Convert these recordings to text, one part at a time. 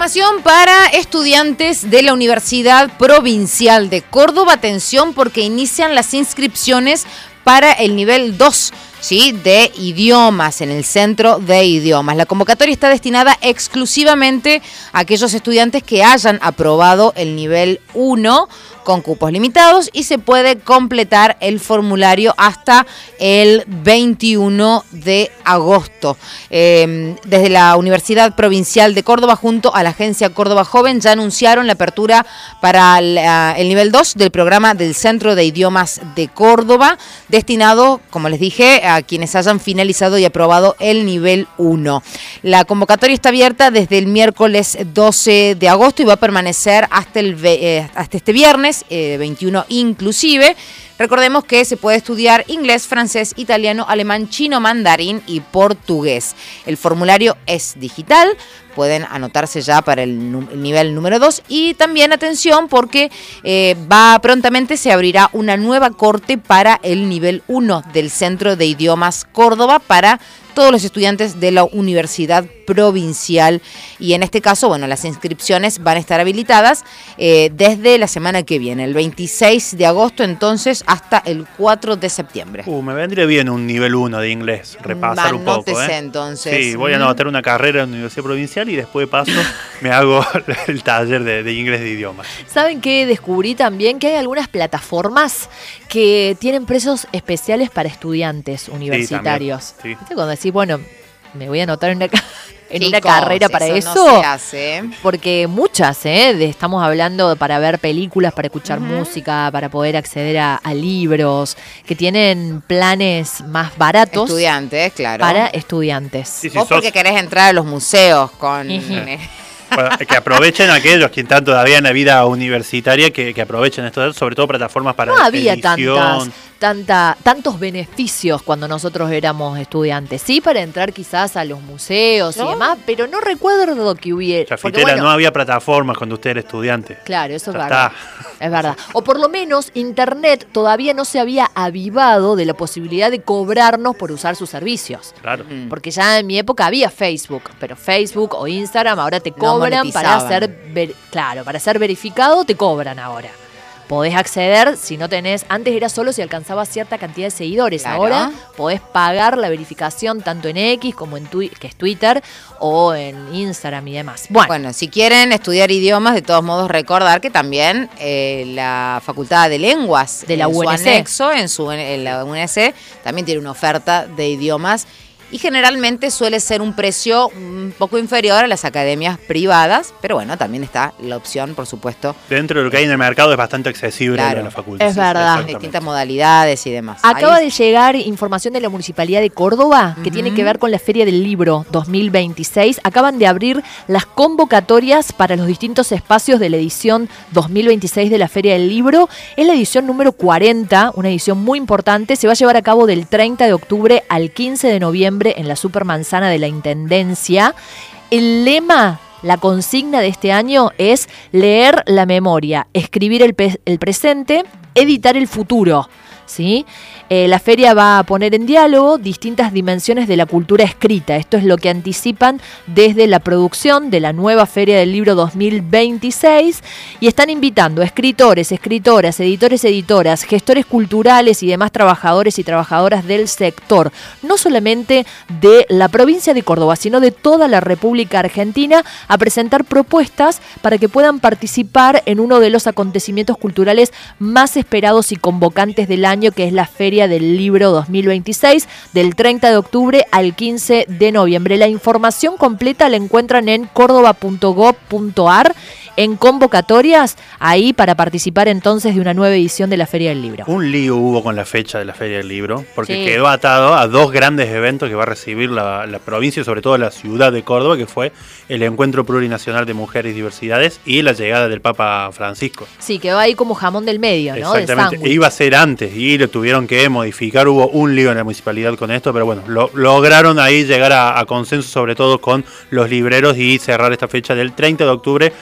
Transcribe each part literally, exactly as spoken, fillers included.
Información para estudiantes de la Universidad Provincial de Córdoba. Atención, porque inician las inscripciones para el nivel dos, ¿sí?, de idiomas en el Centro de Idiomas. La convocatoria está destinada exclusivamente a aquellos estudiantes que hayan aprobado el nivel uno con cupos limitados y se puede completar el formulario hasta el veintiuno de agosto. Eh, desde la Universidad Provincial de Córdoba junto a la Agencia Córdoba Joven ya anunciaron la apertura para la, el nivel dos del programa del Centro de Idiomas de Córdoba, destinado, como les dije, a quienes hayan finalizado y aprobado el nivel uno. La convocatoria está abierta desde el miércoles doce de agosto y va a permanecer hasta, el, eh, hasta este viernes, eh, veintiuno inclusive. Recordemos que se puede estudiar inglés, francés, italiano, alemán, chino, mandarín y portugués. El formulario es digital, pueden anotarse ya para el, el nivel número dos y también atención porque eh, va prontamente se abrirá una nueva corte para el nivel uno del Centro de Idiomas Córdoba para todos los estudiantes de la Universidad Provincial y en este caso, bueno, las inscripciones van a estar habilitadas eh, desde la semana que viene, el veintiséis de agosto entonces hasta el cuatro de septiembre. Uh, me vendría bien un nivel uno de inglés, repasar un poco. ¿eh? Entonces. Sí, voy a anotar una carrera en la Universidad Provincial y después de paso me hago el taller de, de inglés de idiomas. ¿Saben qué? Descubrí también que hay algunas plataformas que tienen precios especiales para estudiantes universitarios. Sí, ¿Viste? Cuando decís, bueno, me voy a anotar en una, en Chicos, una carrera para eso. eso no se hace. Porque muchas, ¿eh? De, estamos hablando para ver películas, para escuchar uh-huh. música, para poder acceder a, a libros, que tienen planes más baratos. Estudiantes, claro. Para estudiantes. Sí, sí, Vos sos... porque querés entrar a los museos con... Uh-huh. Bueno, que aprovechen aquellos que están todavía en la vida universitaria, que, que aprovechen esto, sobre todo plataformas para no había edición. tantas, tanta, tantos beneficios cuando nosotros éramos estudiantes. Sí, para entrar quizás a los museos ¿No? y demás, pero no recuerdo que hubiera... Chafitera, bueno, no había plataformas cuando usted era estudiante. Claro, eso es Ya verdad. está. Es verdad. O por lo menos Internet todavía no se había avivado de la posibilidad de cobrarnos por usar sus servicios. Claro. Mm. Porque ya en mi época había Facebook, pero Facebook o Instagram ahora te No cobran para monetizaban. ser, ver, claro, para ser verificado te cobran ahora. Podés acceder si no tenés, antes era solo si alcanzabas cierta cantidad de seguidores, Claro. ahora podés pagar la verificación tanto en X como en Twi- que es Twitter o en Instagram y demás. Bueno, Bueno, si quieren estudiar idiomas, de todos modos recordar que también eh, la Facultad de Lenguas De la en su U N C. anexo, en, su, en la U N C, también tiene una oferta de idiomas y generalmente suele ser un precio un poco inferior a las academias privadas, pero bueno, también está la opción, por supuesto. Dentro de lo que hay en el mercado es bastante accesible Claro. a la facultad. Es verdad. Exactamente. Distintas modalidades y demás. acaba Ahí- de llegar información de la Municipalidad de Córdoba que Ujú. tiene que ver con la Feria del Libro dos mil veintiséis. Acaban de abrir las convocatorias para los distintos espacios de la edición dos mil veintiséis de la Feria del Libro. Es la edición número cuarenta, una edición muy importante. Se va a llevar a cabo del treinta de octubre al quince de noviembre en la Supermanzana de la Intendencia. El lema, la consigna de este año es leer la memoria, escribir el, pe- el presente, editar el futuro. ¿Sí? Eh, la feria va a poner en diálogo distintas dimensiones de la cultura escrita. Esto es lo que anticipan desde la producción de la nueva Feria del Libro dos mil veintiséis y están invitando a escritores, escritoras, editores, editoras, gestores culturales y demás trabajadores y trabajadoras del sector, no solamente de la provincia de Córdoba, sino de toda la República Argentina, a presentar propuestas para que puedan participar en uno de los acontecimientos culturales más esperados y convocantes del año, que es la Feria del Libro dos mil veintiséis, del treinta de octubre al quince de noviembre. La información completa la encuentran en córdoba punto gob punto ar, en convocatorias, ahí para participar entonces de una nueva edición de la Feria del Libro. Un lío hubo con la fecha de la Feria del Libro, porque Sí. quedó atado a dos grandes eventos que va a recibir la, la provincia y sobre todo la ciudad de Córdoba, que fue el Encuentro Plurinacional de Mujeres y Diversidades y la llegada del Papa Francisco. Sí, quedó ahí como jamón del medio, ¿no? De Exactamente, sándwich. e iba a ser antes y lo tuvieron que modificar, hubo un lío en la municipalidad con esto, pero bueno, lo, lograron ahí llegar a, a consenso sobre todo con los libreros y cerrar esta fecha del treinta de octubre al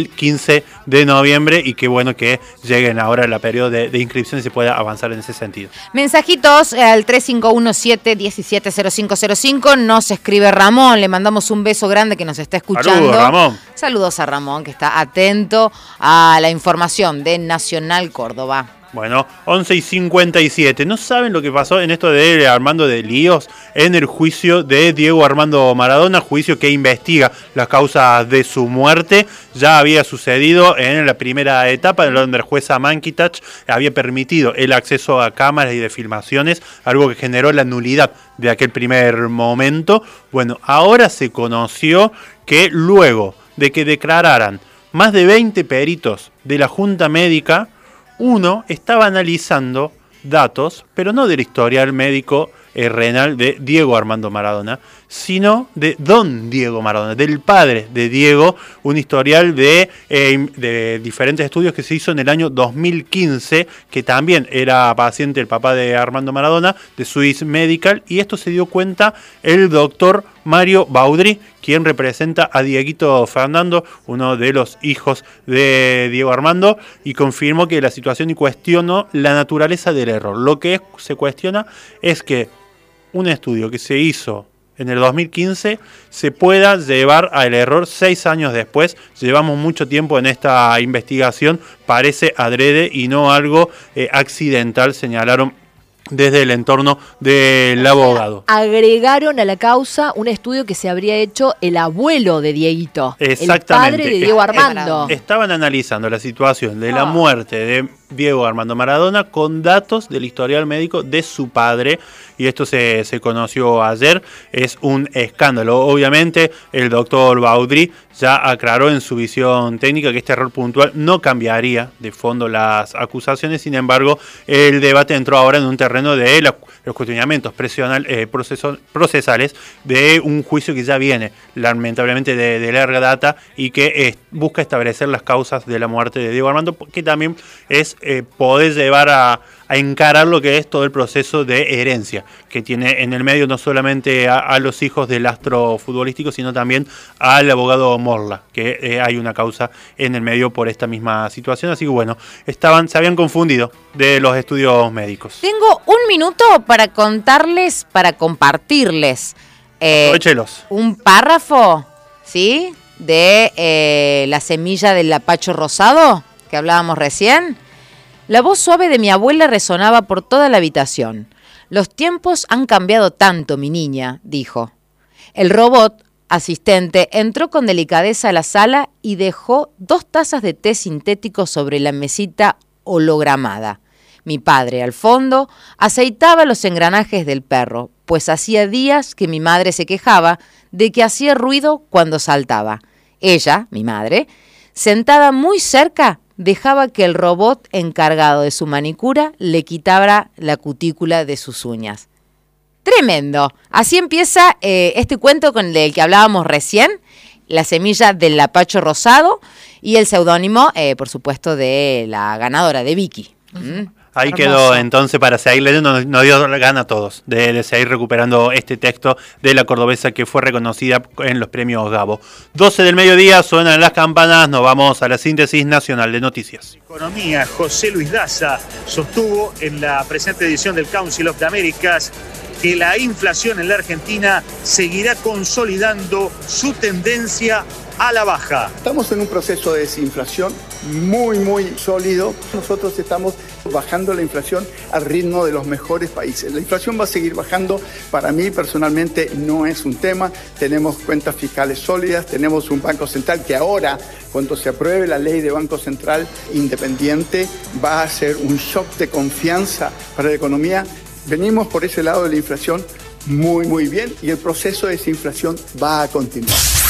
el quince de noviembre y qué bueno que lleguen ahora el periodo de, de inscripción y se pueda avanzar en ese sentido. Mensajitos al tres cinco uno siete, uno siete cero cinco cero cinco, nos escribe Ramón, le mandamos un beso grande que nos está escuchando. Saludos, Ramón. Saludos a Ramón, que está atento a la información de Nacional Córdoba. Bueno, once y cincuenta y siete. ¿No saben lo que pasó en esto de Armando de Líos en el juicio de Diego Armando Maradona? Juicio que investiga las causas de su muerte. Ya había sucedido en la primera etapa, donde el juez Mankiewicz había permitido el acceso a cámaras y de filmaciones, algo que generó la nulidad de aquel primer momento. Bueno, ahora se conoció que luego de que declararan más de veinte peritos de la Junta Médica, uno estaba analizando datos, pero no del historial médico eh, renal de Diego Armando Maradona, sino de don Diego Maradona, del padre de Diego, un historial de, eh, de diferentes estudios que se hizo en el año dos mil quince, que también era paciente el papá de Armando Maradona, de Swiss Medical, y esto se dio cuenta el doctor Mario Baudry, quien representa a Dieguito Fernando, uno de los hijos de Diego Armando, y confirmó que la situación y cuestionó la naturaleza del error. Lo que se cuestiona es que un estudio que se hizo en el dos mil quince se pueda llevar al error seis años después. Llevamos mucho tiempo en esta investigación, parece adrede y no algo eh, accidental, señalaron desde el entorno del abogado. Agregaron a la causa un estudio que se habría hecho el abuelo de Dieguito, exactamente, el padre de Diego Armando. Estaban analizando la situación de la muerte de Diego Armando Maradona con datos del historial médico de su padre, y esto se, se conoció ayer. Es un escándalo. Obviamente el doctor Baudry ya aclaró en su visión técnica que este error puntual no cambiaría de fondo las acusaciones. Sin embargo, el debate entró ahora en un terreno de la, los cuestionamientos presional, eh, proceso, procesales de un juicio que ya viene lamentablemente de, de larga data y que eh, busca establecer las causas de la muerte de Diego Armando, que también es eh, poder llevar a, a encarar lo que es todo el proceso de herencia que tiene en el medio, no solamente a, a los hijos del astro futbolístico, sino también al abogado Morla, que eh, hay una causa en el medio por esta misma situación. Así que bueno, estaban, se habían confundido de los estudios médicos. Tengo un minuto para contarles, para compartirles eh, un párrafo, ¿sí?, de eh, La semilla del lapacho rosado, que hablábamos recién. La voz suave de mi abuela resonaba por toda la habitación. Los tiempos han cambiado tanto, mi niña, dijo. El robot asistente entró con delicadeza a la sala y dejó dos tazas de té sintético sobre la mesita hologramada. Mi padre, al fondo, aceitaba los engranajes del perro, pues hacía días que mi madre se quejaba de que hacía ruido cuando saltaba. Ella, mi madre, sentada muy cerca, dejaba que el robot encargado de su manicura le quitara la cutícula de sus uñas. Tremendo. Así empieza eh, este cuento con el que hablábamos recién, La semilla del lapacho rosado, y el seudónimo, eh, por supuesto, de la ganadora, de Vicky. ¿Mm? Ahí Hermoso. quedó entonces para seguir leyendo, nos, nos dio la gana a todos de, de seguir recuperando este texto de la cordobesa que fue reconocida en los premios Gabo. doce del mediodía, suenan las campanas, nos vamos a la síntesis nacional de noticias. Economía, José Luis Daza, sostuvo en la presente edición del Council of the Americas que la inflación en la Argentina seguirá consolidando su tendencia a la baja. Estamos en un proceso de desinflación muy, muy sólido. Nosotros estamos bajando la inflación al ritmo de los mejores países. La inflación va a seguir bajando. Para mí, personalmente, no es un tema. Tenemos cuentas fiscales sólidas, tenemos un Banco Central que ahora, cuando se apruebe la ley de Banco Central independiente, va a ser un shock de confianza para la economía. Venimos por ese lado de la inflación muy, muy bien, y el proceso de desinflación va a continuar.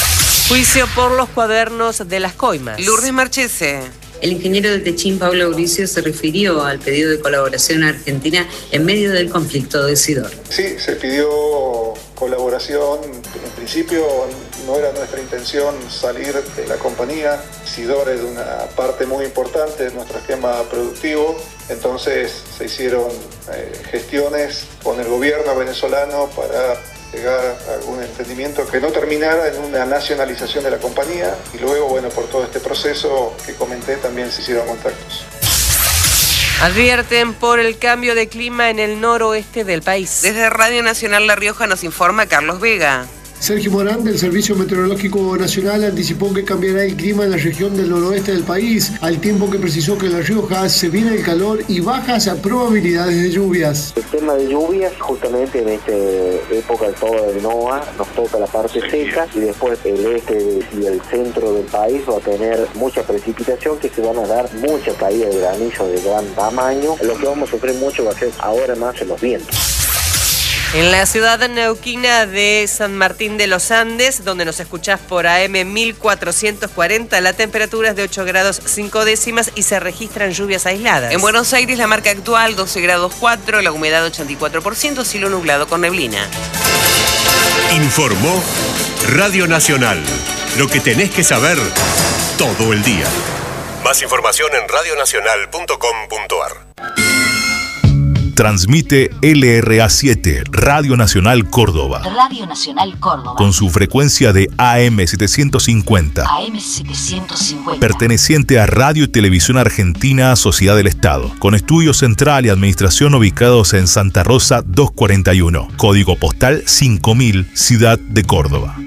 Juicio por los cuadernos de las coimas. Lourdes Marchese. El ingeniero de Techín, Pablo Mauricio, se refirió al pedido de colaboración a Argentina en medio del conflicto de Sidor. Sí, se pidió colaboración. En principio no era nuestra intención salir de la compañía. Sidor es una parte muy importante de nuestro esquema productivo. Entonces se hicieron eh, gestiones con el gobierno venezolano para llegar a algún entendimiento que no terminara en una nacionalización de la compañía, y luego, bueno, por todo este proceso que comenté también se hicieron contactos. Advierten por el cambio de clima en el noroeste del país. Desde Radio Nacional La Rioja nos informa Carlos Vega. Sergio Morán, del Servicio Meteorológico Nacional, anticipó que cambiará el clima en la región del noroeste del país, al tiempo que precisó que en La Rioja se viene el calor y bajas probabilidades de lluvias. El tema de lluvias, justamente en esta época del todo de NOA, nos toca la parte seca, y después el este y el centro del país va a tener mucha precipitación, que se van a dar mucha caída de granizo de gran tamaño. Lo que vamos a sufrir mucho va a ser ahora más en los vientos. En la ciudad neuquina de San Martín de los Andes, donde nos escuchás por A M mil cuatrocientos cuarenta, la temperatura es de ocho grados cinco décimas y se registran lluvias aisladas. En Buenos Aires la marca actual doce grados cuatro, la humedad ochenta y cuatro por ciento, cielo nublado con neblina. Informó Radio Nacional. Lo que tenés que saber todo el día. Más información en radio nacional punto com punto a r. Transmite L R A siete, Radio Nacional Córdoba. Radio Nacional Córdoba. Con su frecuencia de A M setecientos cincuenta. A M setecientos cincuenta. Perteneciente a Radio y Televisión Argentina, Sociedad del Estado. Con estudio central y administración ubicados en Santa Rosa doscientos cuarenta y uno. Código postal cinco mil, Ciudad de Córdoba.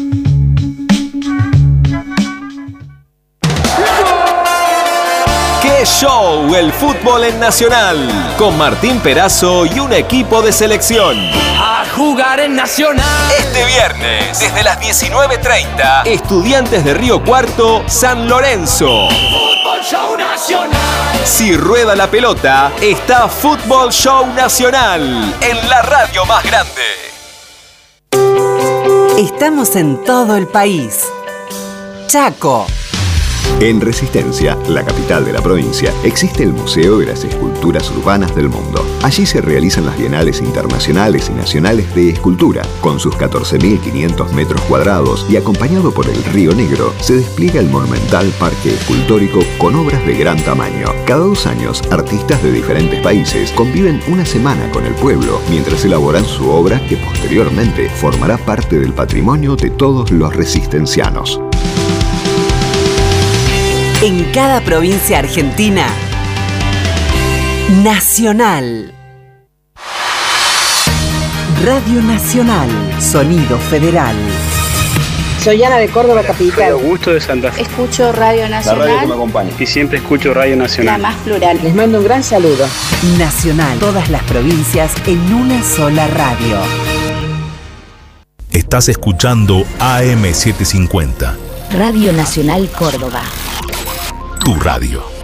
¡Qué show! El fútbol en Nacional, con Martín Perazo y un equipo de selección. A jugar en Nacional. Este viernes, desde las diecinueve treinta, Estudiantes de Río Cuarto, San Lorenzo. Fútbol Show Nacional. Si rueda la pelota, está Fútbol Show Nacional, en la radio más grande. Estamos en todo el país. Chaco. En Resistencia, la capital de la provincia, existe el Museo de las Esculturas Urbanas del Mundo. Allí se realizan las bienales internacionales y nacionales de escultura. Con sus catorce mil quinientos metros cuadrados y acompañado por el Río Negro, se despliega el monumental parque escultórico con obras de gran tamaño. Cada dos años, artistas de diferentes países conviven una semana con el pueblo mientras elaboran su obra, que posteriormente formará parte del patrimonio de todos los resistencianos. En cada provincia argentina, Nacional. Radio Nacional, sonido federal. Soy Ana de Córdoba Capital. Soy Augusto de Santa Fe. Escucho Radio Nacional. La radio que me acompaña. Y siempre escucho Radio Nacional. La más plural. Les mando un gran saludo. Nacional, todas las provincias en una sola radio. Estás escuchando A M setecientos cincuenta. Radio Nacional Córdoba. Tu radio.